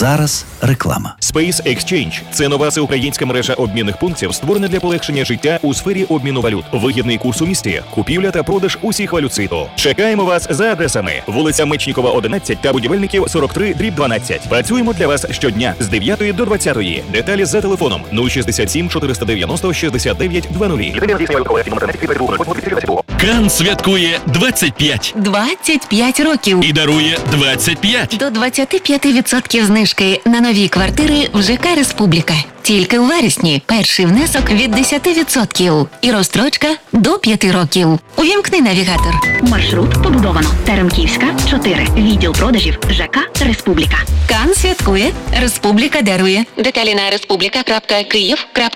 зараз реклама. Space Exchange – це нова всеукраїнська мережа обмінних пунктів, створена для полегшення життя у сфері обміну валют. Вигідний курс у місті, купівля та продаж усіх валют світу. Чекаємо вас за адресами: вулиця Мечнікова, 11 та Будівельників, 43/12. Працюємо для вас щодня з 9 до 20. Деталі за телефоном 067 490 69 00. Кан святкує 25 років. і дарує 25. До 25% знижки на нові квартири в ЖК «Республіка». Тільки у вересні перший внесок від 10% і розстрочка до 5 років. Увімкни навігатор. Маршрут побудовано. Теремківська, 4. Відділ продажів ЖК «Республіка». Кан святкує, Республіка дарує. Деталі на respublika.kyiv.ua